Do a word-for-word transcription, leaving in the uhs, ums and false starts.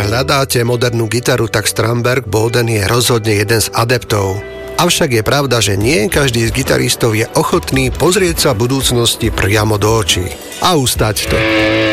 hľadáte modernú gitaru, tak Strandberg Boden je rozhodne jeden z adeptov. Avšak je pravda, že nie každý z gitaristov je ochotný pozrieť sa budúcnosti priamo do očí a ustať to.